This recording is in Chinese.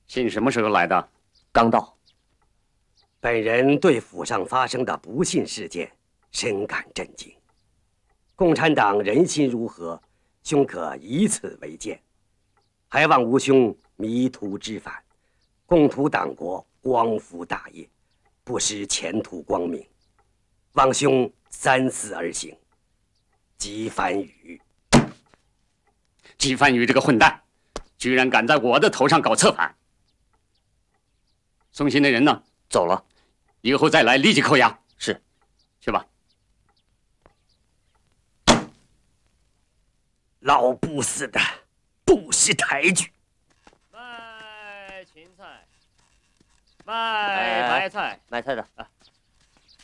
信什么时候来的？ 刚到。 本人对府上发生的不幸事件深感震惊。共产党人心如何，兄可以此为鉴。还望吾兄迷途知返，共图党国光复大业，不失前途光明。望兄三思而行。姬番宇， 姬番宇这个混蛋，居然敢在我的头上搞策反！送信的人呢？ 走了。 以后再来立即扣押。 是， 去吧。 老不死的，不识抬举。 卖芹菜，卖白菜， 卖菜的啊。